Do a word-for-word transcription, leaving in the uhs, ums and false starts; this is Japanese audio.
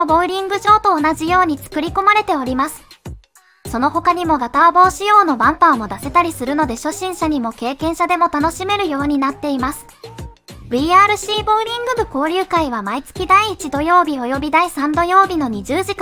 ボウリング場と同じように作り込まれております。その他にもガター棒仕様のバンパーも出せたりするので初心者にも経験者でも楽しめるようになっています。ブイアールシー ボウリング部交流会は毎月だいいち土曜日及びだいさん土曜日のにじゅうじから